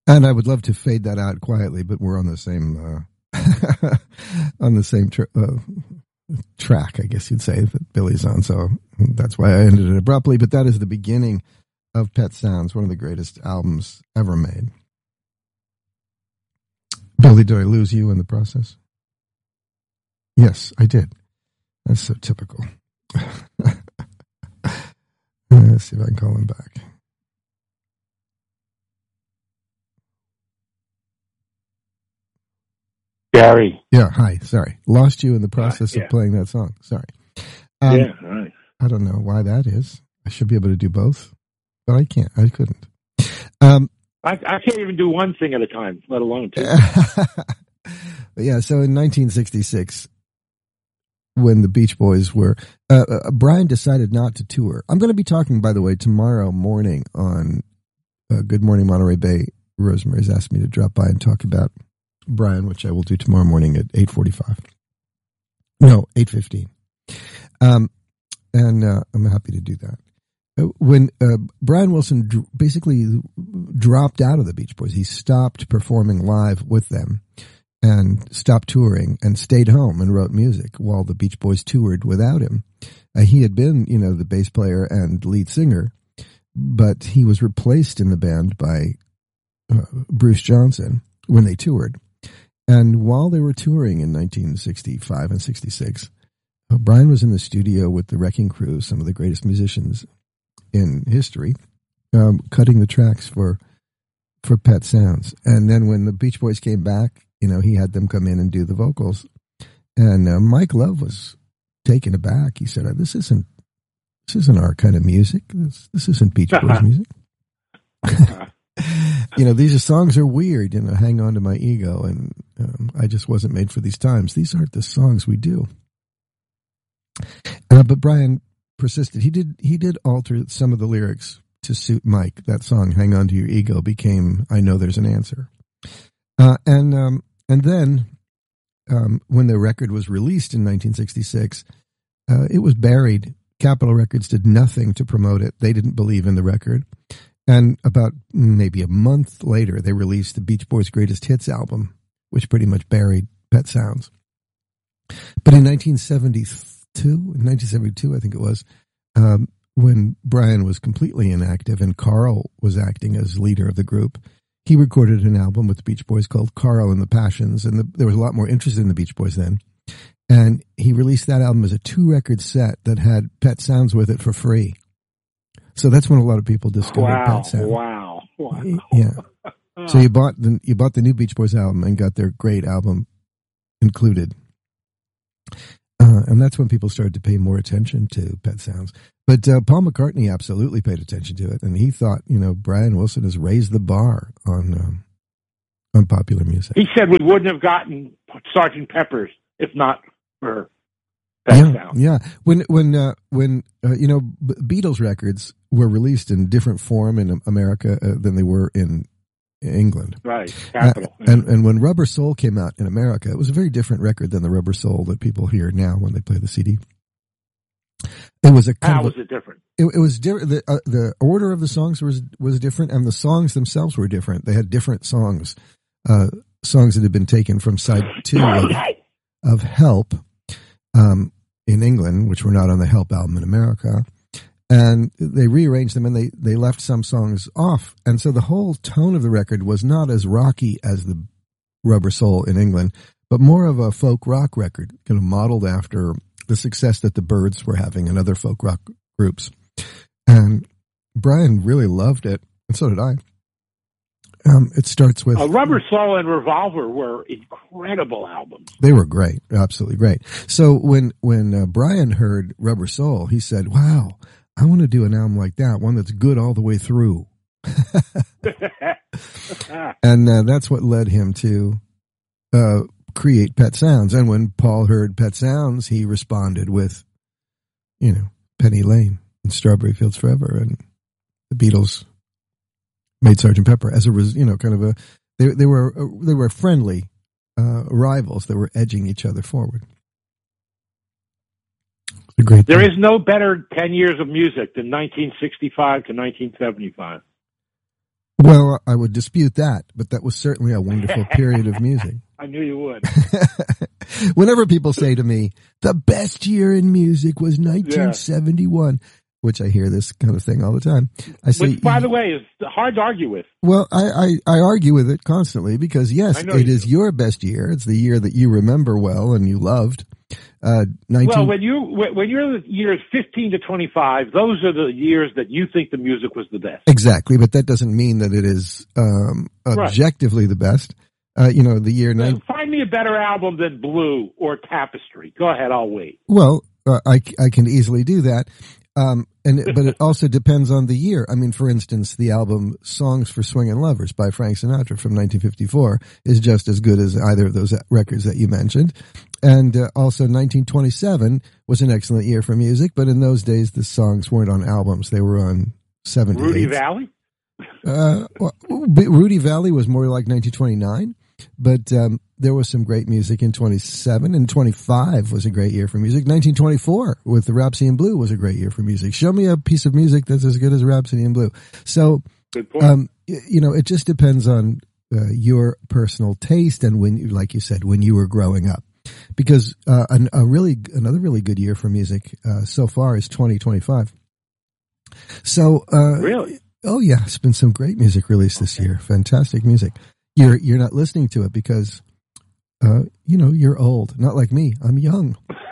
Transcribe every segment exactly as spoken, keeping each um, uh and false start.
And I would love to fade that out quietly, but we're on the same uh, on the same tra- uh, track, I guess you'd say, that Billy's on. So that's why I ended it abruptly. But that is the beginning of Pet Sounds, one of the greatest albums ever made. Billy, did I lose you in the process? Yes, I did. That's so typical. Let's see if I can call him back. Gary. Yeah, hi. Sorry. Lost you in the process uh, yeah. of playing that song. Sorry. Um, yeah, right. I don't know why that is. I should be able to do both, but I can't. I couldn't. Um, I, I can't even do one thing at a time, let alone two. Yeah, so in nineteen sixty-six, when the Beach Boys were, uh, uh, Brian decided not to tour. I'm going to be talking, by the way, tomorrow morning on uh, Good Morning Monterey Bay. Rosemary's asked me to drop by and talk about Brian, which I will do tomorrow morning at eight forty-five. No, eight fifteen. Um, and uh, I'm happy to do that. Uh, when uh, Brian Wilson dr- basically dropped out of the Beach Boys, he stopped performing live with them and stopped touring and stayed home and wrote music while the Beach Boys toured without him. Uh, he had been, you know, the bass player and lead singer, but he was replaced in the band by uh, Bruce Johnson when they toured. And while they were touring in nineteen sixty-five and sixty-six, uh, Brian was in the studio with the Wrecking Crew, some of the greatest musicians in history, um, cutting the tracks for for Pet Sounds. And then when the Beach Boys came back, you know, he had them come in and do the vocals. And uh, Mike Love was taken aback. He said, "This isn't this isn't our kind of music. This this isn't Beach Boys music." You know, these are, songs are weird, you know, hang on to my ego, and um, I just wasn't made for these times. These aren't the songs we do. Uh, but Brian persisted. He did he did alter some of the lyrics to suit Mike. That song, Hang On to Your Ego, became I Know There's an Answer. Uh, and um, and then um, when the record was released in nineteen sixty-six, uh, it was buried. Capitol Records did nothing to promote it. They didn't believe in the record. And about maybe a month later, they released the Beach Boys' Greatest Hits album, which pretty much buried Pet Sounds. But in nineteen seventy-two, nineteen seventy-two, I think it was, um, when Brian was completely inactive and Carl was acting as leader of the group, he recorded an album with the Beach Boys called Carl and the Passions, and the, there was a lot more interest in the Beach Boys then. And he released that album as a two-record set that had Pet Sounds with it for free. So that's when a lot of people discovered wow, Pet Sounds. Wow! Wow! Yeah. So you bought the you bought the new Beach Boys album and got their great album included, uh, and that's when people started to pay more attention to Pet Sounds. But uh, Paul McCartney absolutely paid attention to it, and he thought, you know, Brian Wilson has raised the bar on um, on popular music. He said we wouldn't have gotten Sergeant Pepper's if not for Pet yeah, Sounds. Yeah, when when uh, when uh, you know, Beatles records were released in different form in America uh, than they were in England. Right, Capitol. Uh, and and when Rubber Soul came out in America, it was a very different record than the Rubber Soul that people hear now when they play the C D. It was a kind How of was a, it different? It, it was different. The, uh, the order of the songs was was different, and the songs themselves were different. They had different songs, uh, songs that had been taken from side two of, of Help um, in England, which were not on the Help album in America. And they rearranged them, and they, they left some songs off. And so the whole tone of the record was not as rocky as the Rubber Soul in England, but more of a folk rock record, kind of modeled after the success that the Byrds were having and other folk rock groups. And Brian really loved it, and so did I. Um, it starts with... Uh, Rubber Soul and Revolver were incredible albums. They were great, absolutely great. So when, when uh, Brian heard Rubber Soul, he said, wow, I want to do an album like that, one that's good all the way through. And uh, that's what led him to uh, create Pet Sounds. And when Paul heard Pet Sounds, he responded with, you know, Penny Lane and Strawberry Fields Forever. And the Beatles made Sergeant Pepper as a, you know, kind of a, they, they were, they were friendly uh, rivals that were edging each other forward. A great there thing. is no better ten years of music than nineteen sixty-five to nineteen seventy-five. Well, I would dispute that, but that was certainly a wonderful period of music. I knew you would. Whenever people say to me, the best year in music was nineteen seventy-one, yeah. which I hear this kind of thing all the time. I say, which, by the way, is hard to argue with. Well, I, I, I argue with it constantly because, yes, it you is do. your best year. It's the year that you remember well and you loved. Uh, nineteen Well, when you when you're the years fifteen to twenty-five, those are the years that you think the music was the best. Exactly, but that doesn't mean that it is um, objectively right. the best. Uh, you know, the year. Well, find me a better album than Blue or Tapestry. Go ahead, I'll wait. Well, uh, I I can easily do that. Um, and, but it also depends on the year. I mean, for instance, the album Songs for Swingin' Lovers by Frank Sinatra from nineteen fifty-four is just as good as either of those records that you mentioned. And uh, also nineteen twenty-seven was an excellent year for music, but in those days the songs weren't on albums. They were on seventy-eight. Rudy Valley? Uh, well, Rudy Valley was more like nineteen twenty-nine. But um, there was some great music in twenty-seven, and twenty-five was a great year for music. nineteen twenty-four with the Rhapsody in Blue was a great year for music. Show me a piece of music that's as good as Rhapsody in Blue. So, um, you know, it just depends on uh, your personal taste and when, you, like you said, when you were growing up. Because uh, an, a really another really good year for music uh, so far is twenty twenty-five. So, uh, really, oh yeah, it's been some great music released this year. Fantastic music. You're you're not listening to it because, uh, you know, you're old. Not like me. I'm young.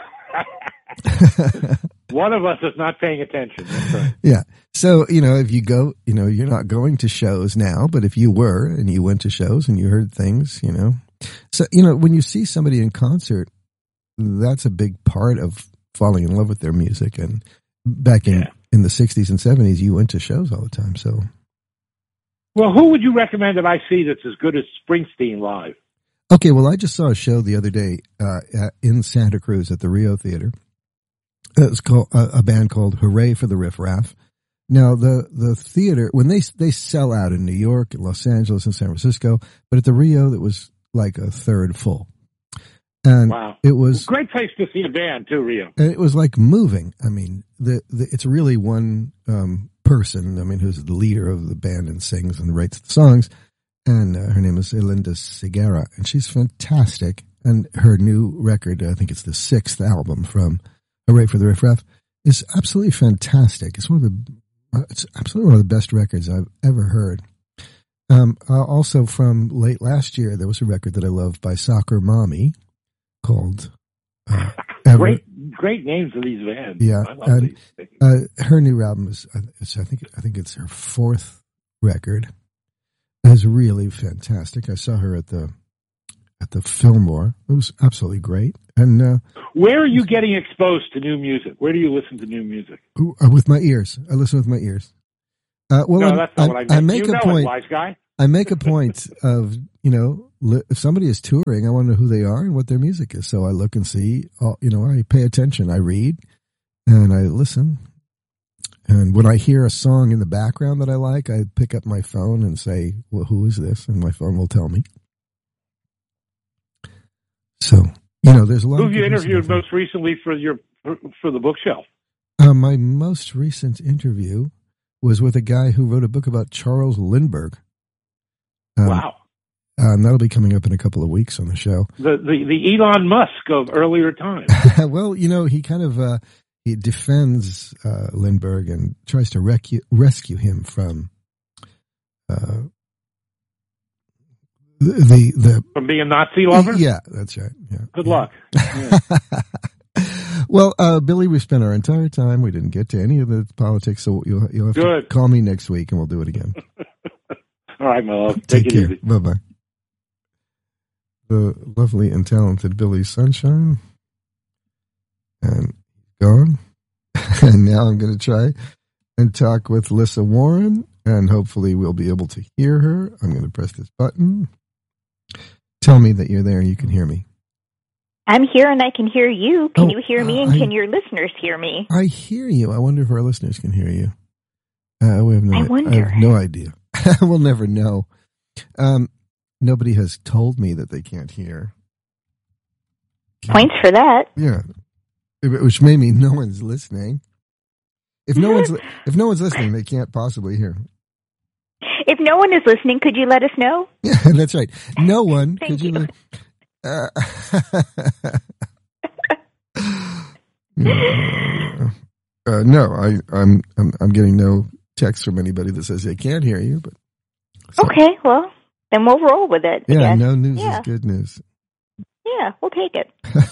One of us is not paying attention. That's right. Yeah. So, you know, if you go, you know, you're not going to shows now, but if you were and you went to shows and you heard things, you know. So, you know, when you see somebody in concert, that's a big part of falling in love with their music. And back in, yeah. in the sixties and seventies, you went to shows all the time. So. Well, who would you recommend that I see that's as good as Springsteen live? Okay, well, I just saw a show the other day uh, in Santa Cruz at the Rio Theater. It was called uh, a band called Hooray for the Riff Raff. Now, the the theater, when they they sell out in New York, in Los Angeles, and San Francisco, but at the Rio, it was like a third full. And wow. It was great place to see a band too, Rio. And it was like moving. I mean, the, the it's really one um, person. I mean, who's the leader of the band and sings and writes the songs. And uh, her name is Elinda Segarra, and she's fantastic. And her new record, I think it's the sixth album from Hooray for the Riff Raff, is absolutely fantastic. It's one of the uh, it's absolutely one of the best records I've ever heard. Um, uh, also from late last year, there was a record that I love by Soccer Mommy called uh, great great names of these bands. Yeah, I love and these. Uh, her new album is it's, I think I think it's her fourth record. It's really fantastic. I saw her at the at the Fillmore. It was absolutely great. And uh, where are you getting exposed to new music? Where do you listen to new music? With my ears. I listen with my ears. Uh, well, no, I'm, that's not I, what I meant. I make you a know point. It, wise guy. I make a point of, you know, if somebody is touring, I want to know who they are and what their music is. So I look and see. You know, I pay attention. I read and I listen. And when I hear a song in the background that I like, I pick up my phone and say, well, who is this? And my phone will tell me. So, you know, there's a lot who of... Who have you interviewed most recently for your for, for the bookshelf? Uh, my most recent interview was with a guy who wrote a book about Charles Lindbergh. Um, wow. Um, that'll be coming up in a couple of weeks on the show. The the, the Elon Musk of earlier times. Well, you know, he kind of... Uh, He defends uh, Lindbergh and tries to rescue, rescue him from uh, the the from being a Nazi lover. Yeah, that's right. Yeah. Good yeah. luck. Yeah. Well, uh, Billy, we spent our entire time. We didn't get to any of the politics, so you'll you'll have Good. to call me next week and we'll do it again. All right, my love. Take, Take it care. easy. Bye bye. The lovely and talented Billy Sunshine, and gone. And now I'm going to try and talk with Lissa Warren, and hopefully we'll be able to hear her. I'm going to press this button. Tell me that you're there and you can hear me. I'm here and I can hear you. Can oh, you hear me, uh, and I, can your listeners hear me? I hear you. I wonder if our listeners can hear you. Uh, we have no, I wonder. I have no idea. We'll never know. Um, nobody has told me that they can't hear. Points for that. Yeah. Which may mean no one's listening. If no one's if no one's listening, they can't possibly hear. If no one is listening, could you let us know? Yeah, that's right. No one. Thank could you. you? Uh, uh, no, I, I'm, I'm I'm getting no text from anybody that says they can't hear you. But so, Okay, well, then we'll roll with it. I yeah, guess. no news Yeah. is good news. Yeah, we'll take it.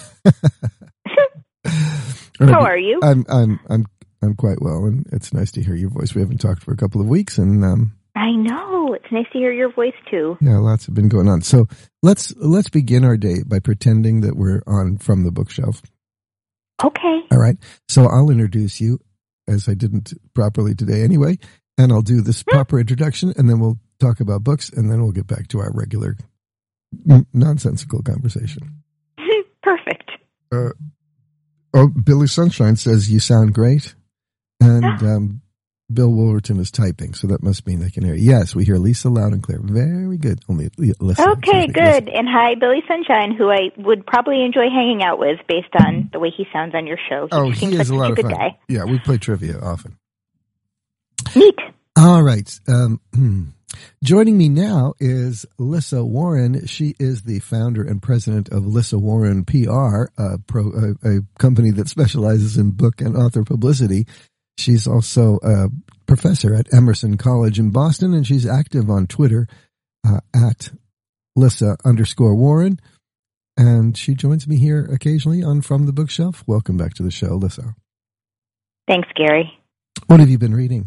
All right, How are you? I'm I'm I'm I'm quite well, and it's nice to hear your voice. We haven't talked for a couple of weeks, and um, I know. It's nice to hear your voice too. yeah, lots have been going on. So let's let's begin our day by pretending that we're on From the Bookshelf. Okay. All right. So I'll introduce you, as I didn't properly today anyway, and I'll do this proper introduction, and then we'll talk about books, and then we'll get back to our regular n- nonsensical conversation. Perfect. Uh, oh, Billy Sunshine says you sound great, and um, Bill Wolverton is typing, so that must mean they can hear you. Yes, we hear Lisa loud and clear. Very good. Only listen. Okay, good. And hi, Billy Sunshine, who I would probably enjoy hanging out with based on the way he sounds on your show. He Oh, seems he is like a lot such of a good fun. guy. Yeah, we play trivia often. Neat. All right. Um, hmm. Joining me now is Lissa Warren. She is the founder and president of Lissa Warren P R, a, pro, a, a company that specializes in book and author publicity. She's also a professor at Emerson College in Boston, and she's active on Twitter uh, at Lissa underscore Warren. And she joins me here occasionally on From the Bookshelf. Welcome back to the show, Lissa. Thanks, Gary. What have you been reading?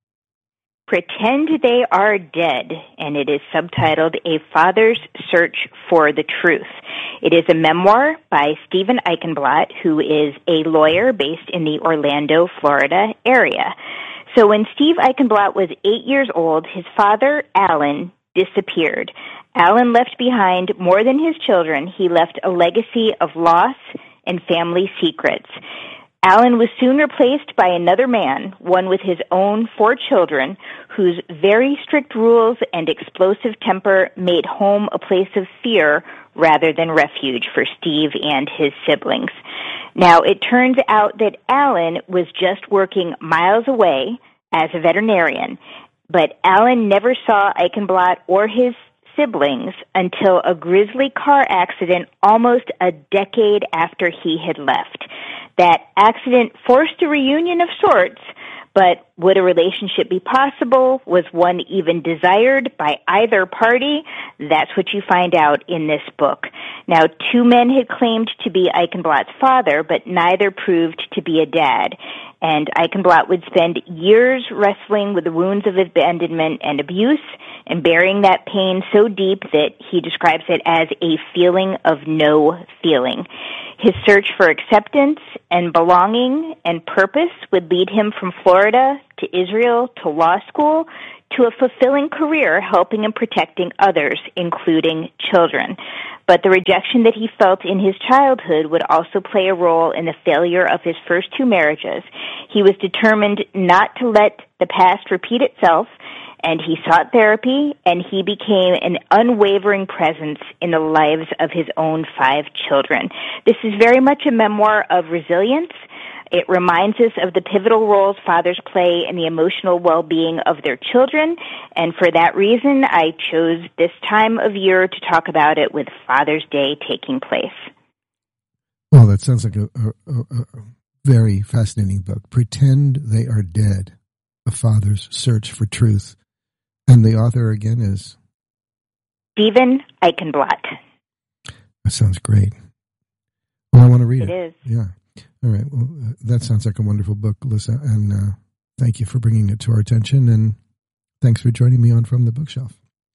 Pretend They Are Dead, and it is subtitled A Father's Search for the Truth. It is a memoir by Steven Eichenblatt, who is a lawyer based in the Orlando, Florida area. So when Steve Eichenblatt was eight years old, his father, Alan, disappeared. Alan left behind more than his children. He left a legacy of loss and family secrets. Alan was soon replaced by another man, one with his own four children, whose very strict rules and explosive temper made home a place of fear rather than refuge for Steve and his siblings. Now, it turns out that Alan was just working miles away as a veterinarian, but Alan never saw Eichenblatt or his siblings until a grisly car accident almost a decade after he had left. That accident forced a reunion of sorts, but would a relationship be possible? Was one even desired by either party? That's what you find out in this book. Now, two men had claimed to be Eichenblatt's father, but neither proved to be a dad. And Eichenblatt would spend years wrestling with the wounds of abandonment and abuse and burying that pain so deep that he describes it as a feeling of no feeling. His search for acceptance and belonging and purpose would lead him from Florida to Israel to law school to a fulfilling career helping and protecting others, including children. But the rejection that he felt in his childhood would also play a role in the failure of his first two marriages. He was determined not to let the past repeat itself, and he sought therapy, and he became an unwavering presence in the lives of his own five children. This is very much a memoir of resilience. It reminds us of the pivotal roles fathers play in the emotional well-being of their children, and for that reason, I chose this time of year to talk about it with Father's Day taking place. Well, that sounds like a, a, a, a very fascinating book. Pretend They Are Dead, A Father's Search for Truth. And the author, again, is? Steven Eichenblatt. That sounds great. Well, I want to read it. It is. Yeah. All right. Well, uh, that sounds like a wonderful book, Lissa. And uh, thank you for bringing it to our attention. And thanks for joining me on From the Bookshelf.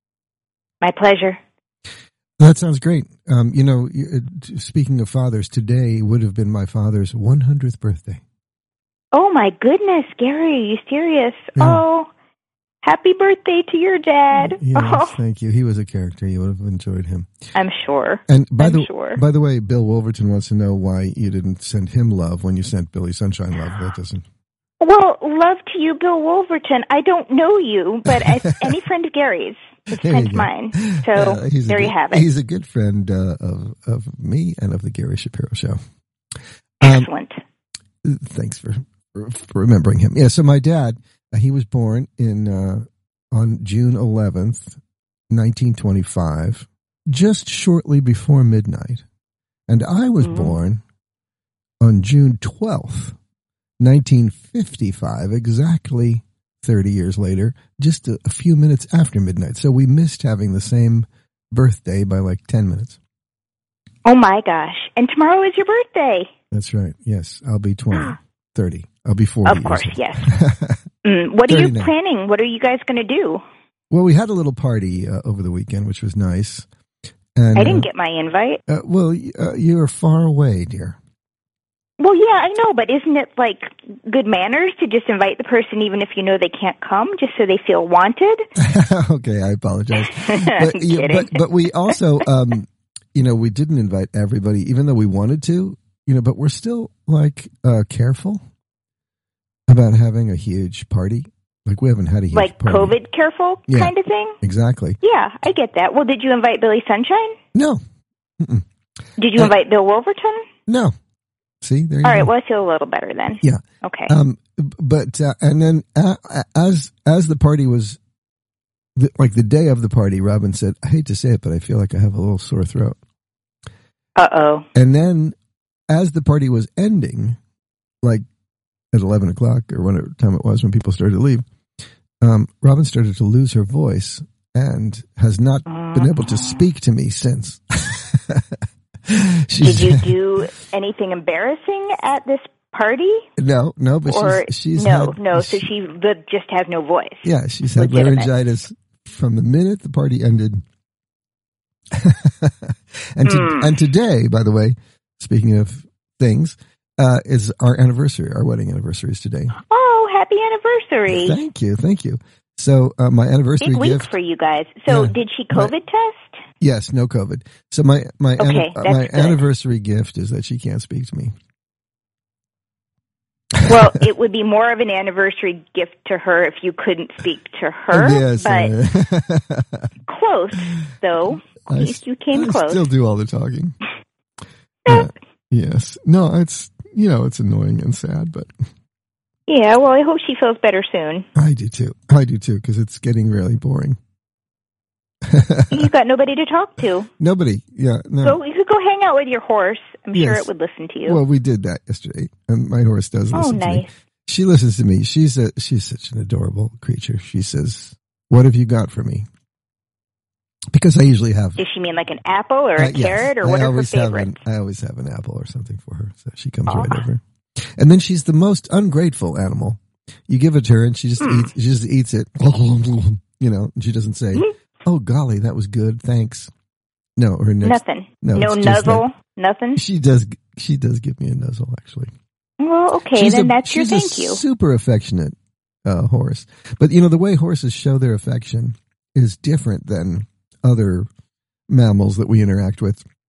My pleasure. That sounds great. Um, you know, speaking of fathers, today would have been my father's one hundredth birthday. Oh, my goodness, Gary, are you serious? Yeah. Oh, happy birthday to your dad. Yes, oh. Thank you. He was a character. You would have enjoyed him. I'm sure. And by I'm the sure. by the way, Bill Wolverton wants to know why you didn't send him love when you sent Billy Sunshine love. That doesn't. Well, love to you, Bill Wolverton. I don't know you, but as any friend of Gary's has sent mine. So uh, he's there good, you have it. He's a good friend uh, of of me and of the Gary Shapiro Show. Um, Excellent. Thanks for, for for remembering him. Yeah. So my dad, uh, he was born in uh, on June eleventh, nineteen twenty-five, just shortly before midnight. And I was mm-hmm. born on June twelfth, nineteen fifty-five, exactly thirty years later, just a, a few minutes after midnight. So we missed having the same birthday by like ten minutes. Oh my gosh. And tomorrow is your birthday. That's right. Yes. I'll be twenty, thirty. I'll be forty. Of course, yes. mm, what are you now. planning? What are you guys going to do? Well, we had a little party uh, over the weekend, which was nice. And, I didn't uh, get my invite. Uh, well, uh, you're far away, dear. Well, yeah, I know, but isn't it like good manners to just invite the person even if you know they can't come, just so they feel wanted? Okay, I apologize. But, you, but, but we also, um, you know, we didn't invite everybody, even though we wanted to, you know, but we're still like uh, careful about having a huge party. Like we haven't had a huge like party. COVID careful yeah, kind of thing? Exactly. Yeah, I get that. Well, did you invite Billy Sunshine? No. Mm-mm. Did you uh, invite Bill Wolverton? No. See, there you All right, go. well, I feel a little better then. Yeah. Okay. Um, but, uh, and then uh, as, as the party was, the, like the day of the party, Robin said, I hate to say it, but I feel like I have a little sore throat. Uh-oh. And then as the party was ending, like at eleven o'clock or whatever time it was when people started to leave, um, Robin started to lose her voice and has not uh-huh. been able to speak to me since. Did you do anything embarrassing at this party? No, no, but or, she's, she's no, had, no. So she just has no voice. Yeah, she's had Legitimate. laryngitis from the minute the party ended. and to, mm. and today, by the way, speaking of things, uh, is our anniversary. Our wedding anniversary is today. Oh, happy anniversary! Thank you, thank you. So uh, my anniversary Big gift week for you guys. So yeah, did she COVID my, test? Yes, no COVID. So my my okay, an, my good. anniversary gift is that she can't speak to me. Well, it would be more of an anniversary gift to her if you couldn't speak to her. Yes, but uh, close, though. At least you came I close. Still do all the talking. uh, yes. No, it's, you know, it's annoying and sad, but. Yeah, well, I hope she feels better soon. I do too. I do too, because it's getting really boring. You've got nobody to talk to. Nobody, yeah. No. So you could go hang out with your horse. I'm yes. sure it would listen to you. Well, we did that yesterday, and my horse does listen oh, nice. to me. She listens to me. She's a she's such an adorable creature. She says, "What have you got for me?" Because I usually have. Does she mean like an apple or a uh, carrot, yes. or what I are her favorites? favorites? An, I always have an apple or something for her, so she comes Aww. right over. And then she's the most ungrateful animal. You give it to her, and she just hmm. eats. She just eats it. You know, and she doesn't say, "Oh golly, that was good, thanks." No, her next, nothing. No, no nuzzle. Like, nothing. She does. She does give me a nuzzle, actually. Well, okay, she's then a, that's your thank She's a you. Super affectionate uh, horse, but you know the way horses show their affection is different than other mammals that we interact with.